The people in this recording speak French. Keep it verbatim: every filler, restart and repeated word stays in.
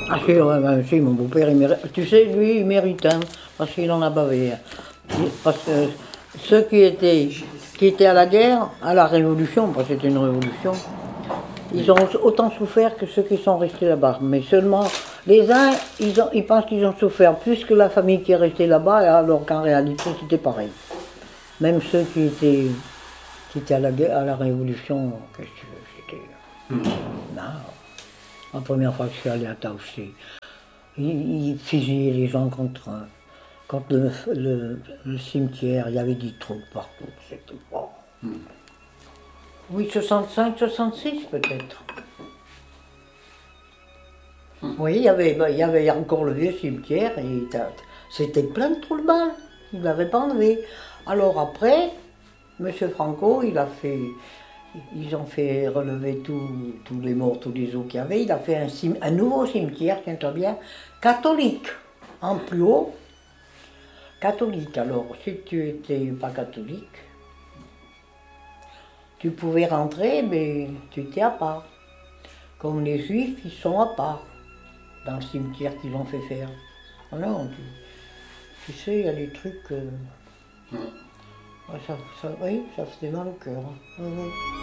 Ah si, ouais, ben, si, mon beau-père, il mérite. Tu sais, lui, il mérite, hein, parce qu'il en a bavé. Il- Parce que ceux qui étaient, qui étaient à la guerre, à la Révolution, parce que c'était une révolution, ils ont autant souffert que ceux qui sont restés là-bas. Mais seulement, les uns, ils, ont, ils pensent qu'ils ont souffert plus que la famille qui est restée là-bas, alors qu'en réalité, c'était pareil. Même ceux qui étaient, qui étaient à, la guerre, à la Révolution, qu'est-ce que tu veux, c'était... Non. La première fois que je suis allé à Taoussi, ils, ils fusillaient les gens contre, contre le, le, le cimetière, il y avait des trous partout, c'était bon. Mm. Oui, soixante-cinq, soixante-six peut-être. Mm. Oui, il y, avait, il y avait encore le vieux cimetière, et c'était plein de trous de balles, il ne l'avait pas enlevé. Alors après, M. Franco, il a fait... Ils ont fait relever tous les morts, tous les os qu'il y avait. Il a fait un, un nouveau cimetière, tiens-toi bien, catholique, en plus haut. Catholique. Alors, si tu étais pas catholique, tu pouvais rentrer, mais tu étais à part. Comme les juifs, ils sont à part, dans le cimetière qu'ils ont fait faire. Alors, tu, tu sais, il y a des trucs... Euh, ça, ça, oui, ça faisait mal au cœur. Hein.